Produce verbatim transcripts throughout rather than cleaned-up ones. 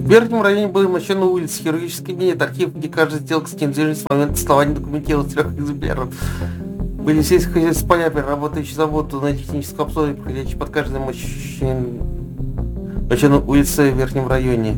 В верхнем районе были мощены улицы, хирургический кабинет, архив, где каждая сделка с недвижимостью с момента основания документировалась в трех экземплярах. Были сельскохозяйственные поля, переработающие завод, на техническом обслуживании, проходящий под каждой мощной улицей в верхнем районе.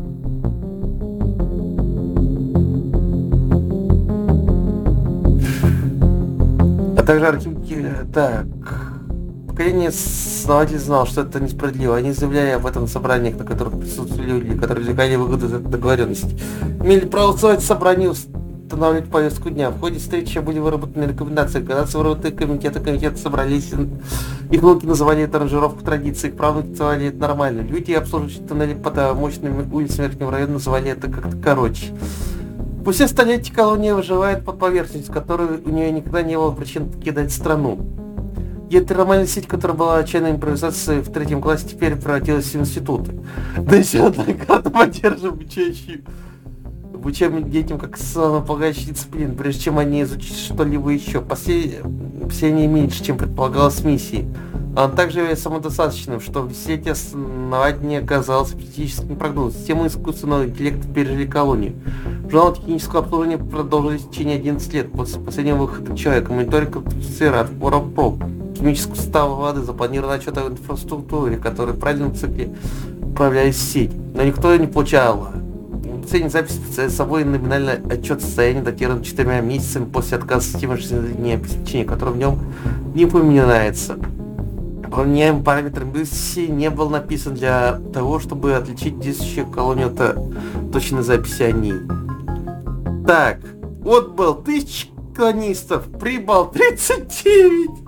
А также архив... Так... Поколение основатель знал, что это несправедливо. Они заявляли об этом на собраниях, на которых присутствовали люди, которые извлекали выгоды из договоренности. Имели право устроить собрание, устанавливать повестку дня. В ходе встречи были выработаны рекомендации. Когда выработаны комитеты, комитеты собрались. Их внуки называли это аранжировку традиций, их правнуки называли это нормально. Люди, обслуживающие туннели под мощными улицами верхнего района, называли это как-то короче. Спустя столетия колония выживает под поверхностью, которой у нее никогда не было причин покидать страну. И эта нормальная сеть, которая была отчаянной импровизацией в третьем классе, теперь превратилась в институты. Да еще одна карта поддерживает обучающую обучаем детям как самополагающий дисциплин, прежде чем они изучат что-либо еще. Все, все они меньше, чем предполагалось миссией. Он также является самодостаточным, что в сети основания оказалось оптимистическим прогнозом. Системы искусственного интеллекта пережили колонию. Журнал технического обслуживания продолжились в течение одиннадцати лет после последнего выхода человека. Мониторинг сферы от проб, химического состава воды, запланированный отчет о инфраструктуре, которые в правильном цикле управлялись в сеть. Но никто не получал. Последняя запись представляет собой номинальный отчет состояния, датирован четырьмя месяцами после отказа системы жизнеобеспечения, который в нем не упоминается. Выполняемым параметром миссии не был написан для того, чтобы отличить действующую колонию от точной записи о ней. Так, вот был тысяча колонистов, прибыл тридцать девять.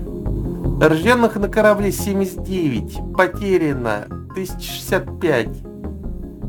Рожденных на корабле семьдесят девять, потеряно тысяча шестьдесят пять.